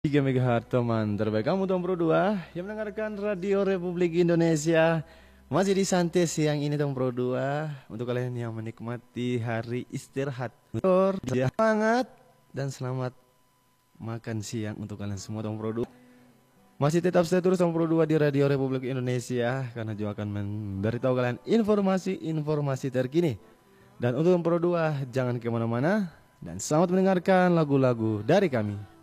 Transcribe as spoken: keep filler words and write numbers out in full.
tiga megahertz teman terbaik kamu Tom Pro dua yang mendengarkan Radio Republik Indonesia. Masih di santai siang ini Tom Pro dua untuk kalian yang menikmati hari istirahat. Semangat dan selamat makan siang untuk kalian semua Tom Pro dua. Masih tetap stay terus Tom Pro dua di Radio Republik Indonesia karena juga akan memberitahu kalian informasi-informasi terkini. Dan untuk Tom Pro dua jangan kemana-mana dan selamat mendengarkan lagu-lagu dari kami.